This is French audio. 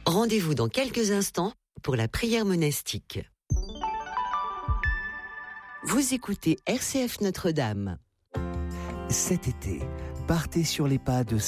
Rendez-vous dans quelques instants pour la prière monastique. Vous écoutez RCF Notre-Dame. Cet été, partez sur les pas de